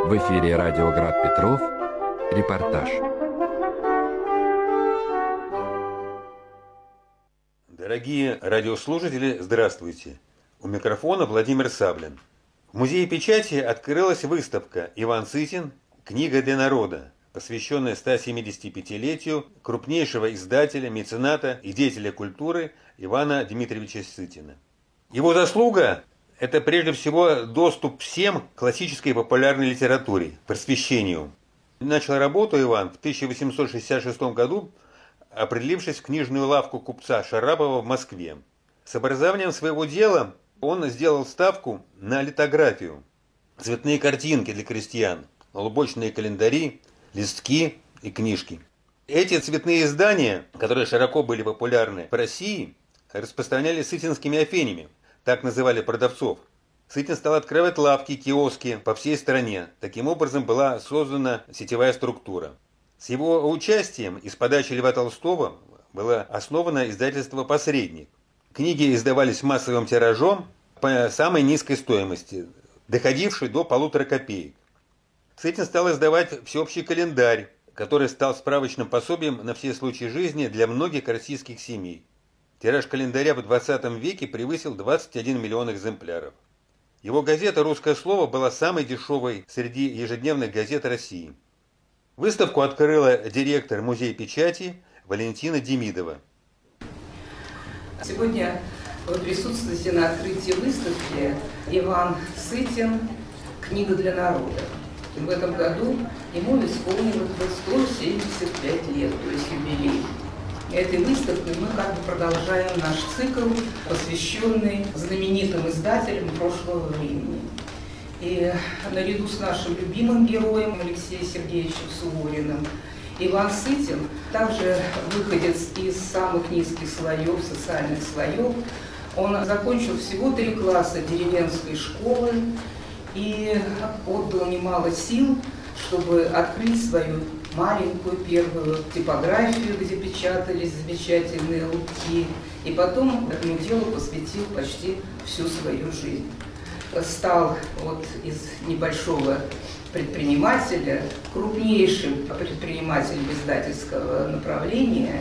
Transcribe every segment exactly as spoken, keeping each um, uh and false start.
В эфире радио Град Петров. Репортаж. Дорогие радиослушатели, здравствуйте. У микрофона Владимир Саблин. В Музее печати открылась выставка «Иван Сытин. Книга для народа», посвященная стосемидесятипятилетию крупнейшего издателя, мецената и деятеля культуры Ивана Дмитриевича Сытина. Его заслуга – это прежде всего доступ всем к классической популярной литературе, просвещению. Начал работу Иван в тысяча восемьсот шестьдесят шестом году, определившись в книжную лавку купца Шарапова в Москве. С образованием своего дела он сделал ставку на литографию, цветные картинки для крестьян, лубочные календари, листки и книжки. Эти цветные издания, которые широко были популярны в России, распространялись сытинскими афенями, так называли продавцов. Сытин стал открывать лавки, киоски по всей стране. Таким образом была создана сетевая структура. С его участием и с подачи Льва Толстого было основано издательство «Посредник». Книги издавались массовым тиражом по самой низкой стоимости, доходившей до полутора копеек. Сытин стал издавать всеобщий календарь, который стал справочным пособием на все случаи жизни для многих российских семей. Тираж календаря в двадцатом веке превысил двадцать один миллион экземпляров. Его газета «Русское слово» была самой дешевой среди ежедневных газет России. Выставку открыла директор Музея печати Валентина Демидова. Сегодня вы присутствуете на открытии выставки «Иван Сытин. Книга для народа». И в этом году ему исполнилось сто семьдесят пять лет, то есть юбилей. Этой выставкой мы как бы продолжаем наш цикл, посвященный знаменитым издателям прошлого времени. И наряду с нашим любимым героем Алексеем Сергеевичем Сувориным, Иван Сытин, также выходец из самых низких слоев, социальных слоев. Он закончил всего три класса деревенской школы и отдал немало сил, чтобы открыть свою маленькую первую типографию, где печатались замечательные лубки, и потом этому делу посвятил почти всю свою жизнь. Стал вот из небольшого предпринимателя крупнейшим предпринимателем издательского направления,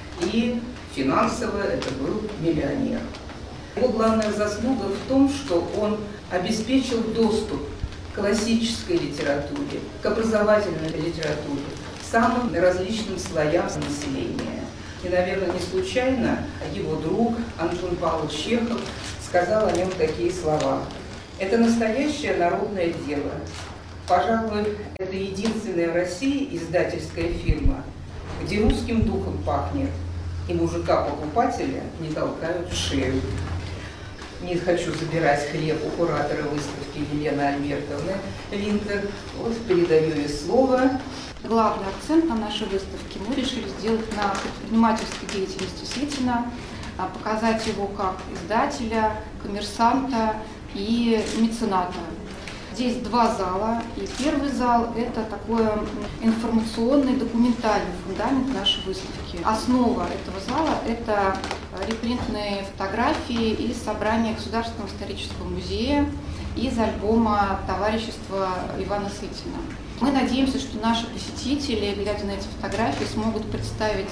и финансово это был миллионер. Его главная заслуга в том, что он обеспечил доступ к классической литературе, к образовательной литературе, самым различным слоям населения. И, наверное, не случайно его друг Антон Павлович Чехов сказал о нем такие слова. Это настоящее народное дело. Пожалуй, это единственная в России издательская фирма, где русским духом пахнет, и мужика-покупателя не толкают в шею. Не хочу забирать хлеб у куратора выставки Елены Альбертовны Винтер. Вот передаю ей слово. Главный акцент на нашей выставке мы решили сделать на предпринимательской деятельности Сытина, показать его как издателя, коммерсанта и мецената. Здесь два зала, и первый зал – это такой информационный, документальный фундамент нашей выставки. Основа этого зала – это репринтные фотографии из собрания Государственного исторического музея из альбома товарищества Ивана Сытина. Мы надеемся, что наши посетители, глядя на эти фотографии, смогут представить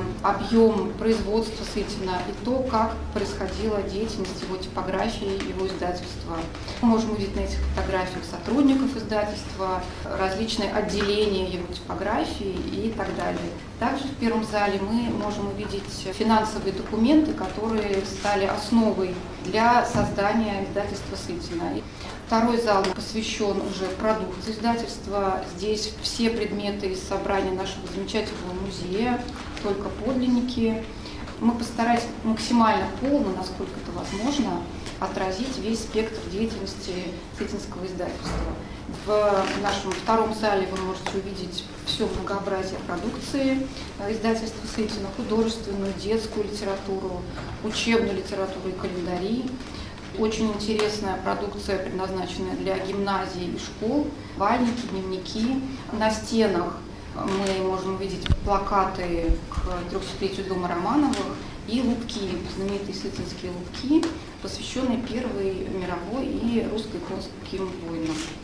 объем производства Сытина и то, как происходила деятельность его типографии, его издательства. Мы можем увидеть на этих фотографиях сотрудников издательства, различные отделения его типографии и так далее. Также в первом зале мы можем увидеть финансовые документы, которые стали основой для создания издательства Сытина. Второй зал посвящен уже продукции издательства. Здесь все предметы из собрания нашего замечательного музея, только подлинники. Мы постарались максимально полно, насколько это возможно, отразить весь спектр деятельности сытинского издательства. В нашем втором зале вы можете увидеть все многообразие продукции издательства Сытина: художественную, детскую литературу, учебную литературу и календари. Очень интересная продукция, предназначенная для гимназий и школ, вальники, дневники. На стенах мы можем увидеть плакаты к трехсотлетию дома Романовых и лубки, знаменитые сытинские лубки, посвященные Первой мировой и русской-японским войнам.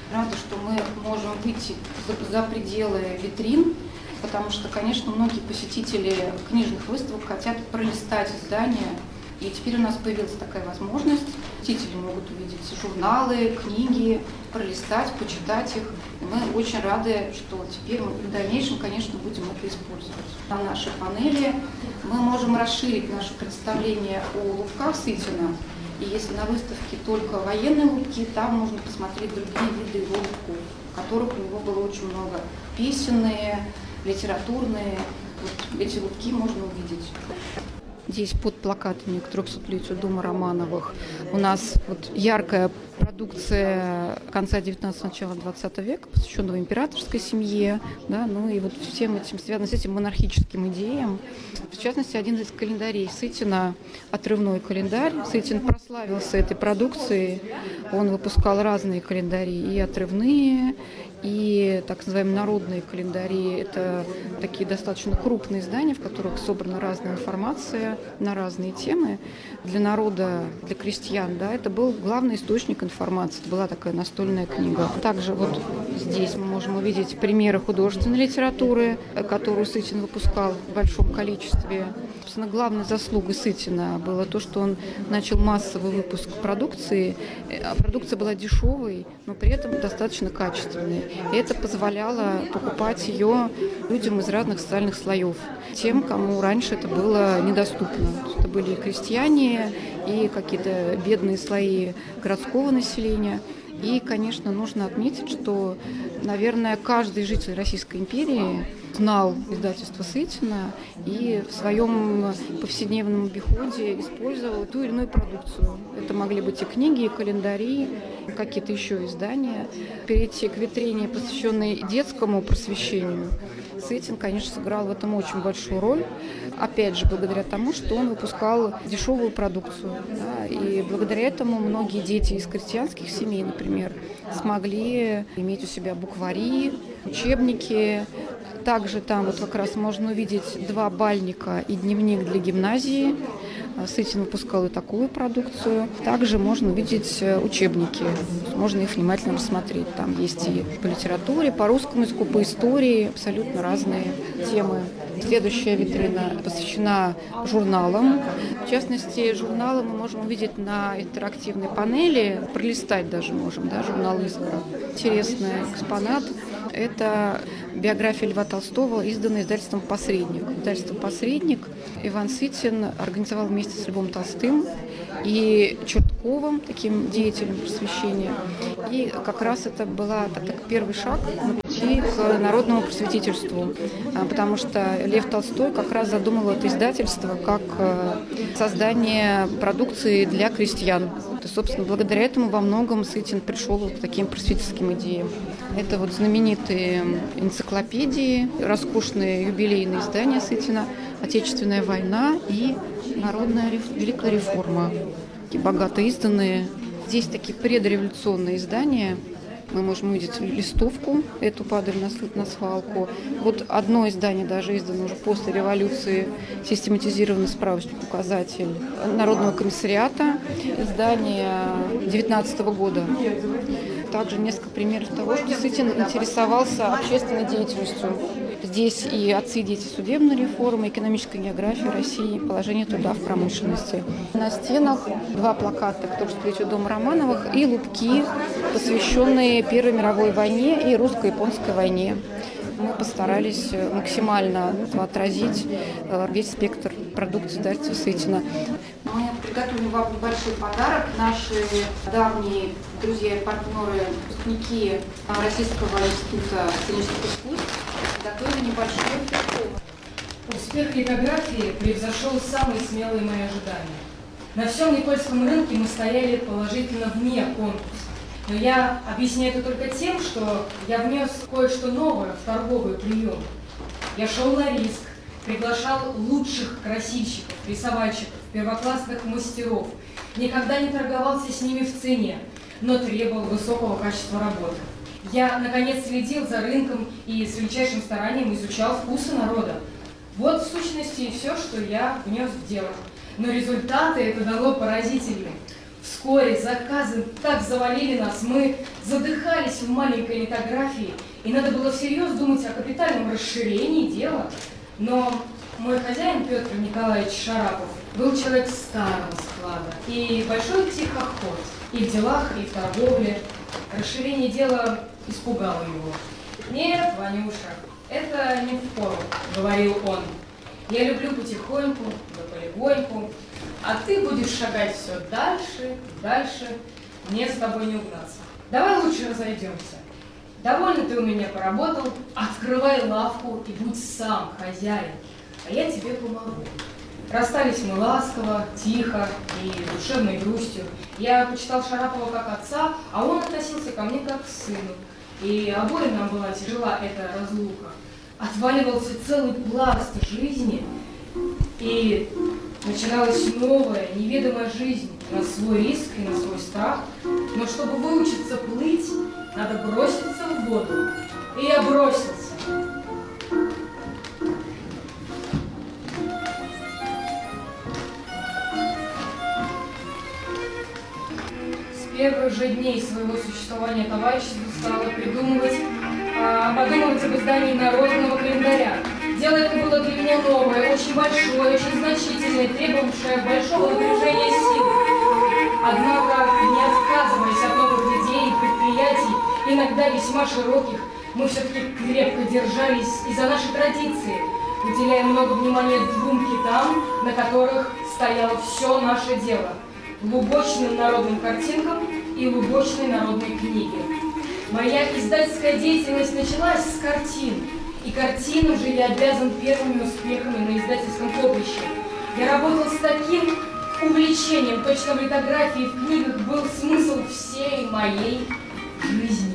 рада, что мы можем выйти за, за пределы витрин, потому что, конечно, многие посетители книжных выставок хотят пролистать издания, и теперь у нас появилась такая возможность. Посетители могут увидеть журналы, книги, пролистать, почитать их. И мы очень рады, что теперь мы в дальнейшем, конечно, будем это использовать. На нашей панели мы можем расширить наше представление о лубках Сытина. И если на выставке только военные лубки, там можно посмотреть другие виды его лубков, которых у него было очень много. Песенные, литературные. Вот эти лубки можно увидеть. Здесь под плакатами к трехсотлетию Дома Романовых у нас вот яркая продукция конца девятнадцатого, начала двадцатого века, посвященного императорской семье, да, ну и вот всем этим, связанным с этим монархическим идеям. В частности, один из календарей Сытина, отрывной календарь. Сытин прославился этой продукцией, он выпускал разные календари, и отрывные, и так называемые народные календари. Это такие достаточно крупные издания, в которых собрана разная информация на разные темы. Для народа, для крестьян, да, это был главный источник информации. Это была такая настольная книга. Также вот здесь мы можем увидеть примеры художественной литературы, которую Сытин выпускал в большом количестве. Собственно, главной заслугой Сытина было то, что он начал массовый выпуск продукции. Продукция была дешевой, но при этом достаточно качественной. И это позволяло покупать ее людям из разных социальных слоев, тем, кому раньше это было недоступно. Это были и крестьяне, и какие-то бедные слои городского населения. И, конечно, нужно отметить, что, наверное, каждый житель Российской империи знал издательство Сытина и в своем повседневном обиходе использовал ту или иную продукцию. Это могли быть и книги, и календари, какие-то еще издания. Перейти к витрине, посвященной детскому просвещению, Сытин, конечно, сыграл в этом очень большую роль. Опять же, благодаря тому, что он выпускал дешевую продукцию. Да, и благодаря этому многие дети из крестьянских семей, например, смогли иметь у себя буквари, учебники. Также там вот как раз можно увидеть два бальника и дневник для гимназии. Сытин выпускал и такую продукцию. Также можно увидеть учебники. Можно их внимательно рассмотреть. Там есть и по литературе, по русскому языку, по истории. Абсолютно разные темы. Следующая витрина посвящена журналам. В частности, журналы мы можем увидеть на интерактивной панели. Пролистать даже можем, да, журнал «Искра». Интересный экспонат. Это биография Льва Толстого, изданная издательством «Посредник». Издательство «Посредник» Иван Сытин организовал вместе с Львом Толстым и Чертковым, таким деятелем просвещения. И как раз это был так, так, первый шаг на пути к народному просветительству, потому что Лев Толстой как раз задумал это издательство как создание продукции для крестьян. И, собственно, благодаря этому во многом Сытин пришел к таким просветительским идеям. Это вот знаменитые энциклопедии, роскошные юбилейные издания Сытина, «Отечественная война» и «Народная великая реформа». Такие богато изданные. Здесь такие предреволюционные издания. Мы можем увидеть листовку, эту падали на, на свалку. Вот одно издание даже издано уже после революции, систематизированный справочник-указатель Народного комиссариата, издание девятнадцатого года. Также несколько примеров того, что Сытин интересовался общественной деятельностью. Здесь и отцы и дети судебной реформы, экономическая география России, положение труда в промышленности. На стенах два плаката к трехсотлетию Дома Романовых и лубки, посвященные Первой мировой войне и русско-японской войне. Мы постарались максимально отразить весь спектр продукции издательства Сытина. Мы приготовили вам небольшой подарок. Наши давние друзья и партнеры, выпускники Российского института сценических искусств, готовили небольшой перформанс. Успех литографии превзошел самые смелые мои ожидания. На всем никольском рынке мы стояли положительно вне конкурса. Но я объясняю это только тем, что я внес кое-что новое в торговый прием. Я шел на риск, приглашал лучших красильщиков, рисовальщиков, первоклассных мастеров, никогда не торговался с ними в цене, но требовал высокого качества работы. Я, наконец, следил за рынком и с величайшим старанием изучал вкусы народа. Вот, в сущности, и все, что я внес в дело. Но результаты это дало поразительные. Вскоре заказы так завалили нас, мы задыхались в маленькой литографии, и надо было всерьез думать о капитальном расширении дела. Но мой хозяин Петр Николаевич Шарапов был человек старого склада и большой тихоход и в делах, и в торговле. Расширение дела испугало его. «Нет, Ванюша, это не впору», — говорил он. «Я люблю потихоньку, да полегоньку, а ты будешь шагать все дальше, дальше, мне с тобой не угнаться. Давай лучше разойдемся. Довольно ты у меня поработал, открывай лавку и будь сам хозяин, а я тебе помогу». Расстались мы ласково, тихо и душевной грустью. Я почитал Шарапова как отца, а он относился ко мне как к сыну. И обоим нам была тяжела эта разлука. Отваливался целый пласт жизни, и начиналась новая, неведомая жизнь на свой риск и на свой страх. Но чтобы выучиться плыть, надо броситься в воду. И я бросился. С первых же дней своего существования товарищество стало придумывать, а, подумывать об издании народного календаря. Дело это было для меня новое, очень большое, очень значительное, требовавшее большого напряжения сил. Однако, не отказываясь от новых идей и предприятий, иногда весьма широких, мы все-таки крепко держались и за наши традиции, уделяя много внимания двум китам, на которых стояло все наше дело – лубочным народным картинкам и лубочной народной книге. Моя издательская деятельность началась с картин, и картинам же я обязан первыми успехами на издательском поприще. Я работал с таким увлечением, точно в литографии и в книгах был смысл всей моей жизни.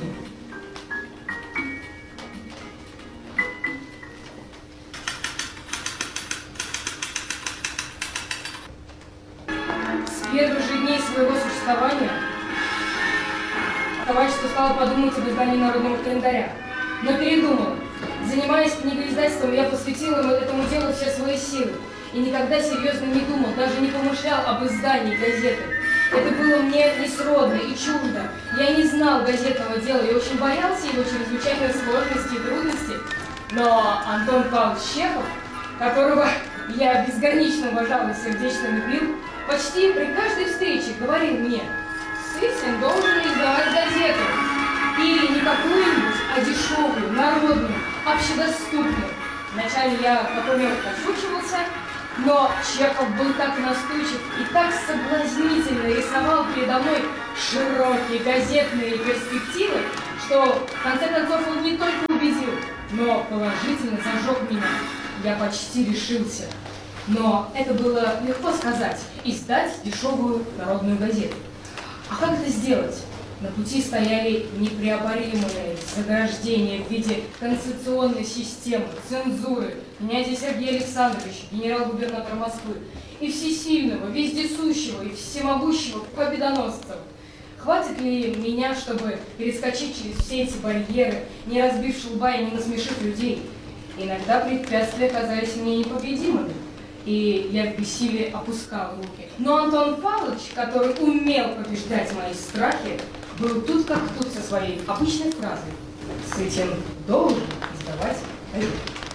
С первых же дней своего существования товарищество стало подумать об издании народного календаря, но передумало. Занимаясь книгоиздательством, я посвятил этому делу все свои силы и никогда серьезно не думал, даже не помышлял об издании газеты. Это было мне несродно и чуждо. Я не знал газетного дела и очень боялся его чрезвычайной сложности и трудности. Но Антон Павлович Чехов, которого я безгранично уважал и сердечно любил, почти при каждой встрече говорил мне: «Сытин должен издавать газету. И не какую-нибудь, а дешевую, народную, общедоступную». Вначале я какой-нибудь подшучивался, но Чехов был так настойчив и так соблазнительно рисовал передо мной широкие газетные перспективы, что в конце концов он не только убедил, но положительно зажег меня. Я почти решился. Но это было легко сказать – издать дешевую народную газету. А как это сделать? На пути стояли непреоборимые заграждения в виде конституционной системы, цензуры, князя Сергея Александровича, генерал-губернатора Москвы, и всесильного, вездесущего и всемогущего победоносца. Хватит ли меня, чтобы перескочить через все эти барьеры, не разбивши лба и не насмешив людей? Иногда препятствия казались мне непобедимыми, и я в бессилии опускал руки. Но Антон Павлович, который умел побеждать мои страхи, был тут как тут со своей обычной фразой: «Сытин должен издавать газету».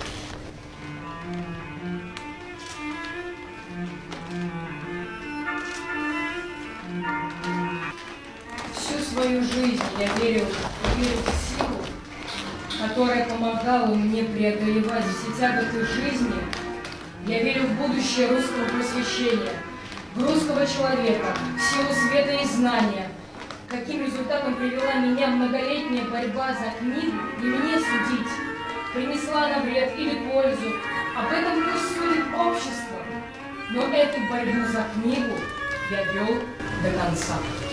Всю свою жизнь я верил, верил в силу, которая помогала мне преодолевать все тяготы жизни. Я верю в будущее русского просвещения, в русского человека, в силу света и знания. Каким результатом привела меня многолетняя борьба за книгу, не мне судить. Принесла она вред или пользу, об этом пусть судит общество. Но эту борьбу за книгу я вел до конца.